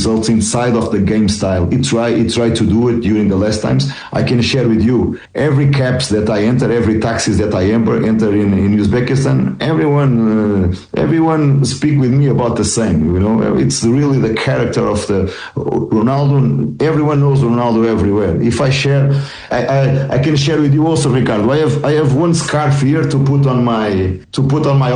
results inside of the game style. He tried to do it during the last times. I can share with you every caps that I enter, every taxis that I enter in Uzbekistan. Everyone speak with me about the same. You know, it's really the character of the Ronaldo. Everyone knows Ronaldo everywhere. If I share, I can share with you also, Ricardo. I have one scarf here to put on my